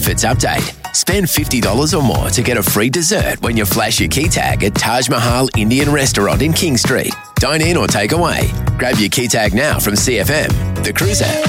Benefits update. Spend $50 or more to get a free dessert when you flash your key tag at Taj Mahal Indian Restaurant in King Street. Dine in or take away. Grab your key tag now from CFM, the Cruise app.